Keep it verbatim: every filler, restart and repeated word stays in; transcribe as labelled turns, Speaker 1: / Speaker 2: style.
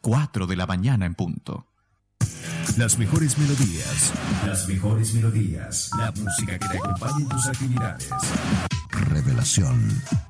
Speaker 1: cuatro de la mañana en punto.
Speaker 2: Las mejores melodías. Las mejores melodías. La música que te acompañe en tus actividades. Revelación.